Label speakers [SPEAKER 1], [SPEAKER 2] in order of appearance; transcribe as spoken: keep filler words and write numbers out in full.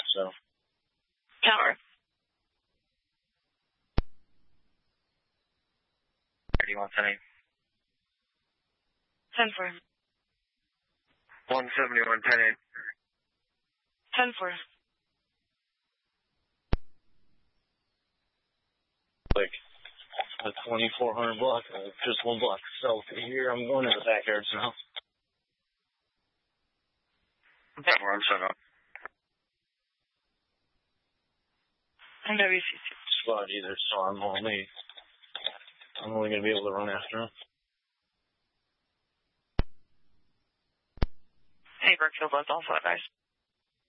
[SPEAKER 1] so.
[SPEAKER 2] Tower.
[SPEAKER 1] thirty-one ten eight.
[SPEAKER 2] ten four.
[SPEAKER 1] one seventy-one ten eight.
[SPEAKER 2] ten four.
[SPEAKER 1] Like a twenty-four hundred block, uh, just one block south of here. I'm going to the backyards now. Okay. Where I'm set up.
[SPEAKER 2] I'm W C C.
[SPEAKER 1] Spot either, so I'm only, I'm only going to be able to run after him.
[SPEAKER 2] Hey, Brookfield, left all flat, nice.